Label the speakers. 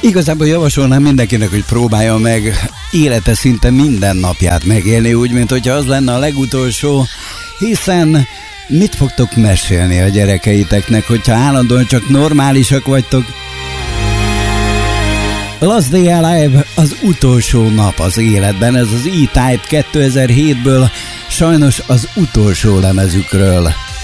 Speaker 1: Igazából javasolnám mindenkinek, hogy próbálja meg élete szinte minden napját megélni, úgy, mint hogyha az lenne a legutolsó, hiszen mit fogtok mesélni a gyerekeiteknek, hogyha állandóan csak normálisak vagytok? Last Day Alive az utolsó nap az életben, ez az E-Type 2007-ből, sajnos az utolsó lemezükről.